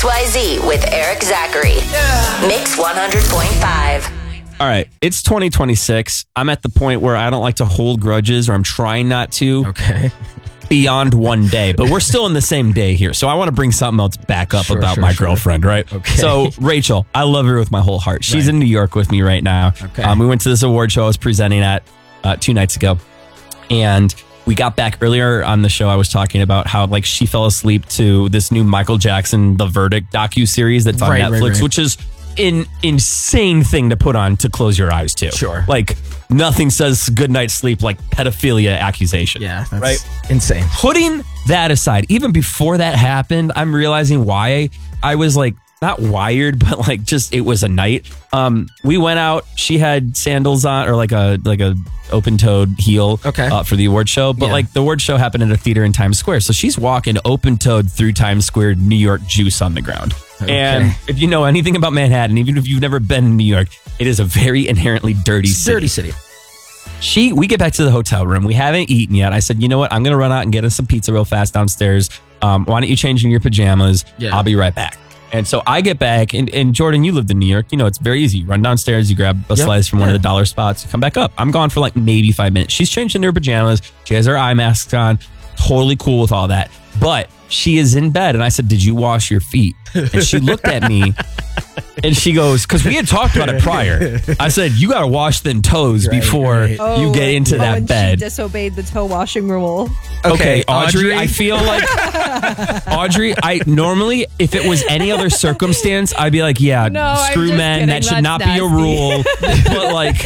XYZ with Eric Zachary. Mix 100.5. All right, it's 2026. I'm at the point where I don't like to hold grudges, or I'm trying not to. Okay. Beyond one day, but we're still in the same day here. So I want to bring something else back up about my girlfriend, right? Okay. So Rachel, I love her with my whole heart. She's in New York with me right now. Okay. We went to this award show I was presenting at 2 nights ago. And we got back earlier on the show. I was talking about how like she fell asleep to this new Michael Jackson, The Verdict docuseries that's on Netflix, which is an insane thing to put on to close your eyes to. Sure. Like nothing says good night's sleep like pedophilia accusation. Yeah, that's right? Insane. Putting that aside, even before that happened, I'm realizing why I was like not wired, but like just it was a night. We went out. She had sandals on, or like a open-toed heel for the award show. But like the award show happened at a theater in Times Square, so she's walking open-toed through Times Square, New York, juice on the ground. Okay. And if you know anything about Manhattan, even if you've never been in New York, it is a very inherently dirty city. Dirty city. We get back to the hotel room. We haven't eaten yet. I said, you know what? I'm going to run out and get us some pizza real fast downstairs. Why don't you change in your pajamas? Yeah. I'll be right back. And so I get back, and Jordan, you lived in New York. You know, it's very easy. You run downstairs, you grab a slice from one of the dollar spots, you come back up. I'm gone for like maybe 5 minutes. She's changed into her pajamas. She has her eye masks on. Totally cool with all that. But she is in bed. And I said, did you wash your feet? And she looked at me and she goes, because we had talked about it prior. I said, you got to wash them toes before you get into that bed. She disobeyed the toe washing rule. Okay, Audrey, I feel like Audrey, I normally, if it was any other circumstance, I'd be like, screw men, that should not be a rule. But like,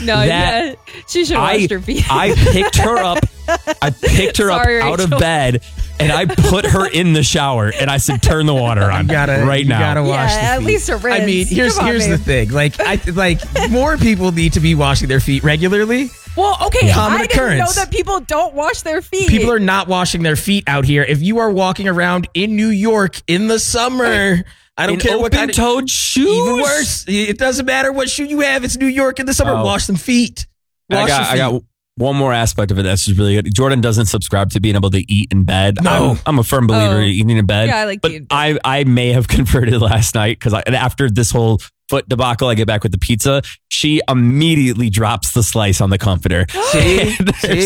she should wash her feet. I picked her up. Sorry, out of bed, and I put her in the shower, and I said, turn the water on right now. You gotta wash the feet. At least a rinse. I mean, here's the thing. Like, more people need to be washing their feet regularly. Well, okay, Common I occurrence. didn't know that people don't wash their feet. People are not washing their feet out here. If you are walking around in New York in the summer, I don't care what kind of open-toed shoes. Even worse, it doesn't matter what shoe you have. It's New York in the summer. Wash some feet. I got one more aspect of it that's just really good. Jordan doesn't subscribe to being able to eat in bed. No. I'm a firm believer in eating in bed. Yeah, I like to eat in bed. I may have converted last night because after this whole foot debacle, I get back with the pizza. She immediately drops the slice on the comforter. See?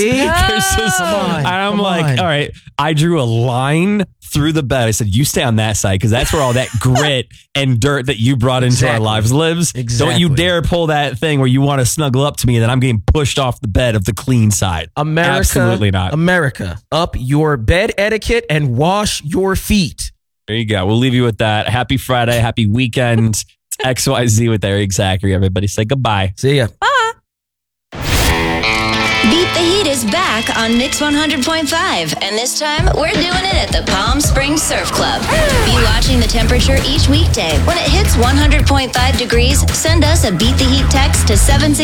I'm like, all right, I drew a line through the bed. I said, you stay on that side because that's where all that grit and dirt that you brought into our lives lives. Exactly. Don't you dare pull that thing where you want to snuggle up to me and then I'm getting pushed off the bed of the clean side. America, absolutely not. America, up your bed etiquette and wash your feet. There you go. We'll leave you with that. Happy Friday. Happy weekend. XYZ with Eric Zachary. Everybody say goodbye. See ya. Bye. Beat the Heat is back on Mix 100.5, and this time we're doing it at the Palm Springs Surf Club. Be watching the temperature each weekday. When it hits 100.5 degrees, send us a Beat the Heat text to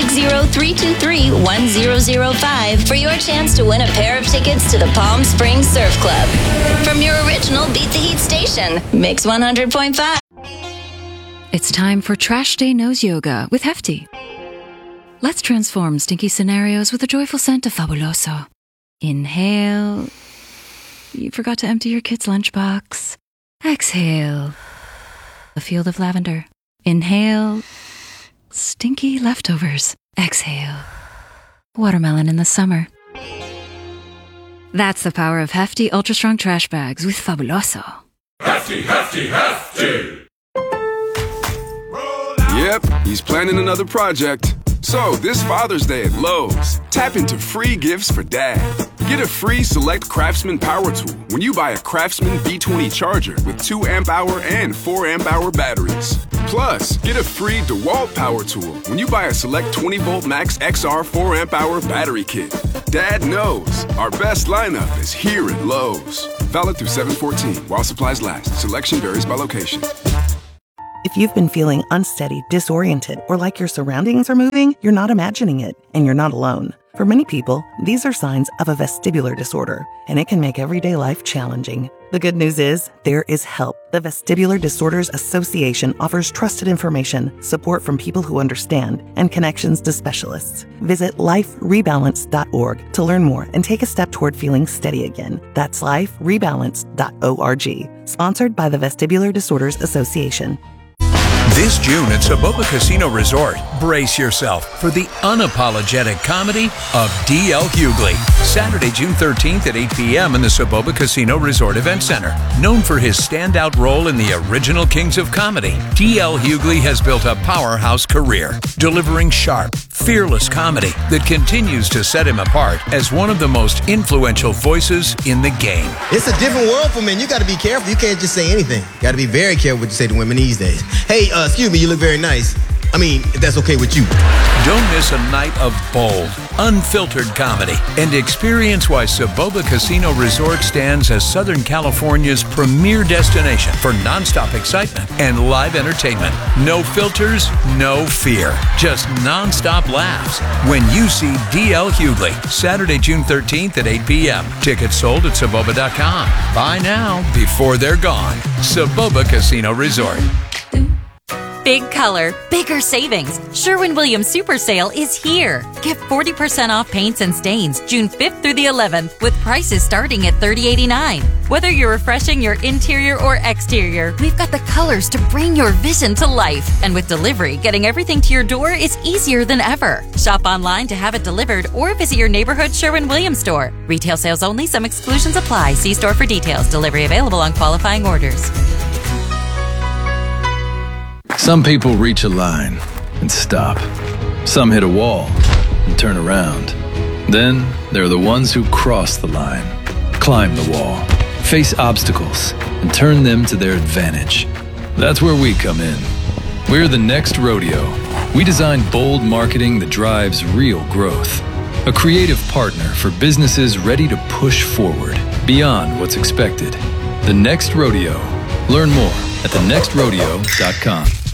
760-323-1005 for your chance to win a pair of tickets to the Palm Springs Surf Club. From your original Beat the Heat station, Mix 100.5. It's time for Trash Day Nose Yoga with Hefty. Let's transform stinky scenarios with a joyful scent of Fabuloso. Inhale. You forgot to empty your kid's lunchbox. Exhale. A field of lavender. Inhale. Stinky leftovers. Exhale. Watermelon in the summer. That's the power of Hefty Ultra Strong Trash Bags with Fabuloso. Hefty, Hefty, Hefty! Yep, he's planning another project. So, this Father's Day at Lowe's, tap into free gifts for Dad. Get a free Select Craftsman power tool when you buy a Craftsman B20 charger with 2 amp-hour and 4 amp-hour batteries. Plus, get a free DeWalt power tool when you buy a Select 20-volt Max XR 4 amp-hour battery kit. Dad knows our best lineup is here at Lowe's. Valid through 7/14 while supplies last. Selection varies by location. If you've been feeling unsteady, disoriented, or like your surroundings are moving, you're not imagining it, and you're not alone. For many people, these are signs of a vestibular disorder, and it can make everyday life challenging. The good news is, there is help. The Vestibular Disorders Association offers trusted information, support from people who understand, and connections to specialists. Visit liferebalance.org to learn more and take a step toward feeling steady again. That's liferebalance.org. Sponsored by the Vestibular Disorders Association. This June at Soboba Casino Resort, brace yourself for the unapologetic comedy of D.L. Hughley. Saturday, June 13th at 8 p.m. in the Soboba Casino Resort Event Center. Known for his standout role in the original Kings of Comedy, D.L. Hughley has built a powerhouse career, delivering sharp, fearless comedy that continues to set him apart as one of the most influential voices in the game. It's a different world for men. You got to be careful. You can't just say anything. Got to be very careful what you say to women these days. Hey, excuse me, you look very nice. I mean, if that's okay with you. Don't miss a night of bold, unfiltered comedy and experience why Soboba Casino Resort stands as Southern California's premier destination for nonstop excitement and live entertainment. No filters, no fear, just nonstop laughs when you see D.L. Hughley, Saturday, June 13th at 8 p.m. Tickets sold at Soboba.com. Buy now before they're gone. Soboba Casino Resort. Big color, bigger savings. Sherwin-Williams Super Sale is here. Get 40% off paints and stains June 5th through the 11th with prices starting at $30.89. Whether you're refreshing your interior or exterior, we've got the colors to bring your vision to life. And with delivery, getting everything to your door is easier than ever. Shop online to have it delivered or visit your neighborhood Sherwin-Williams store. Retail sales only. Some exclusions apply. See store for details. Delivery available on qualifying orders. Some people reach a line and stop. Some hit a wall and turn around. Then there are the ones who cross the line, climb the wall, face obstacles, and turn them to their advantage. That's where we come in. We're the Next Rodeo. We design bold marketing that drives real growth. A creative partner for businesses ready to push forward beyond what's expected. The Next Rodeo. Learn more at thenextrodeo.com.